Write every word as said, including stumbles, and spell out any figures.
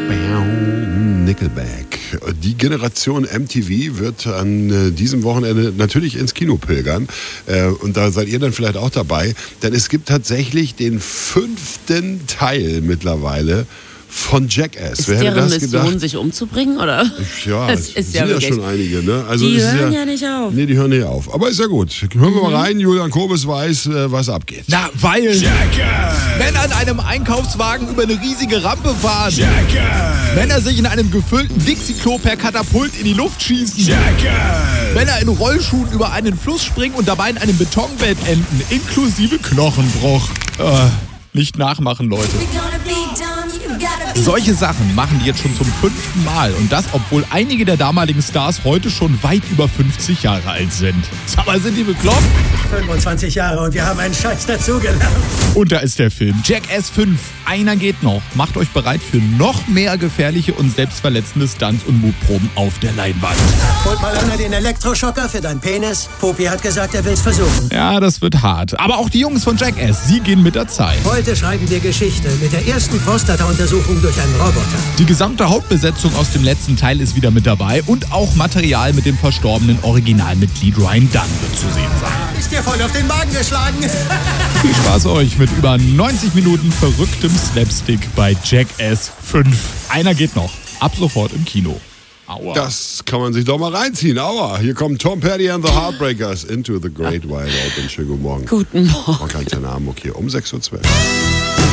Nickelback. Die Generation M T V wird an äh, diesem Wochenende natürlich ins Kino pilgern. Äh, und da seid ihr dann vielleicht auch dabei. Denn es gibt tatsächlich den fünften Teil mittlerweile von Jackass. Ist Wer hätte deren das Mission, gedacht? sich umzubringen, oder? Ja, Das es ist sind ja ja wirklich- schon einige. Ne? Also Die es ist hören ja, ja nicht auf. Nee, die hören nicht auf. Aber ist ja gut. Hören wir mal rein. Julian Kobes weiß, äh, was abgeht. Na, weil Jackass! Männer in einem Einkaufswagen über eine riesige Rampe fahren. Jackass! Männer sich in einem gefüllten Dixie-Klo per Katapult in die Luft schießen. Jackass! Männer in Rollschuhen über einen Fluss springen und dabei in einem Betonbett enden, inklusive Knochenbruch. Äh, nicht nachmachen, Leute. Solche Sachen machen die jetzt schon zum fünften Mal. Und das, obwohl einige der damaligen Stars heute schon weit über fünfzig Jahre alt sind. Sag mal, sind die bekloppt? fünfundzwanzig Jahre und wir haben einen Scheiß dazugelernt. Und da ist der Film Jackass fünf. Einer geht noch. Macht euch bereit für noch mehr gefährliche und selbstverletzende Stunts und Mutproben auf der Leinwand. Holt mal einer den Elektroschocker für deinen Penis. Popi hat gesagt, er will's versuchen. Ja, das wird hart. Aber auch die Jungs von Jackass, sie gehen mit der Zeit. Heute schreiben wir Geschichte mit der ersten Prostata-Untersuchung durch einen Roboter. Die gesamte Hauptbesetzung aus dem letzten Teil ist wieder mit dabei und auch Material mit dem verstorbenen Originalmitglied Ryan Dunn wird zu sehen sein. Ist dir voll auf den Magen geschlagen? Viel Spaß euch mit über neunzig Minuten verrücktem Slapstick bei Jackass fünf. Einer geht noch. Ab sofort im Kino. Aua. Das kann man sich doch mal reinziehen. Aua, hier kommen Tom Petty and the Heartbreakers into the Great Wide Open. Schönen guten Morgen. Guten Morgen. Man kann seinen Namen okay, um sechs Uhr zwölf.